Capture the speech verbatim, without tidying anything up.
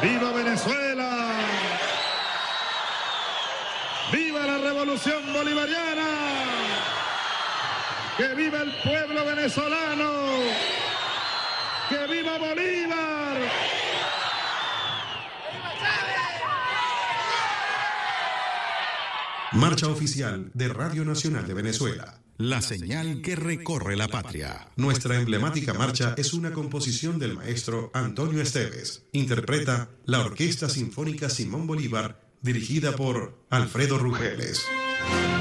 ¡Viva Venezuela! ¡Viva la revolución bolivariana! ¡Que viva el pueblo venezolano! ¡Que viva Bolívar! Marcha oficial de Radio Nacional de Venezuela. La señal que recorre la patria. Nuestra emblemática marcha es una composición del maestro Antonio Esteves. Interpreta la Orquesta Sinfónica Simón Bolívar, dirigida por Alfredo Rugeles.